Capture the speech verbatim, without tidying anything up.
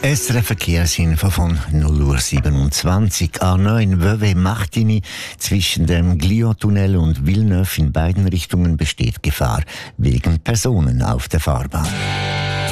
S R F Verkehrsinfo von null Uhr siebenundzwanzig. A neun Vevey-Martigny zwischen dem Glion-Tunnel und Villeneuve in beiden Richtungen besteht Gefahr wegen Personen auf der Fahrbahn.